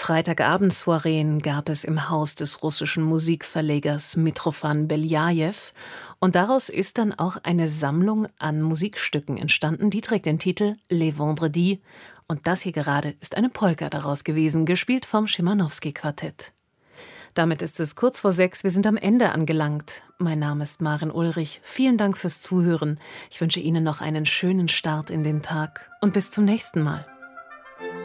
Freitagabend-Soireen gab es im Haus des russischen Musikverlegers Mitrofan Beljajew und daraus ist dann auch eine Sammlung an Musikstücken entstanden, die trägt den Titel Les Vendredis und das hier gerade ist eine Polka daraus gewesen, gespielt vom Schimanowski-Quartett. Damit ist es kurz vor 6, wir sind am Ende angelangt. Mein Name ist Maren Ulrich, vielen Dank fürs Zuhören. Ich wünsche Ihnen noch einen schönen Start in den Tag und bis zum nächsten Mal.